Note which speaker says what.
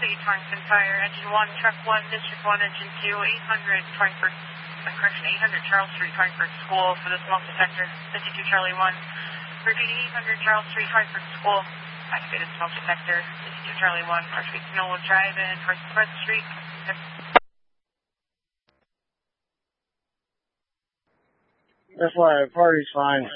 Speaker 1: Torrington Fire, Engine 1, Truck 1, District 1, Engine 2, 800 Torringford, correction, 800 Charles Street, Torringford School for the smoke detector, 52 Charlie 1. Repeating 800 Charles Street, Torringford School, activated smoke detector, 52 Charlie 1, North Street, Knoll Drive, and towards Spread Street.
Speaker 2: That's why the party's fine.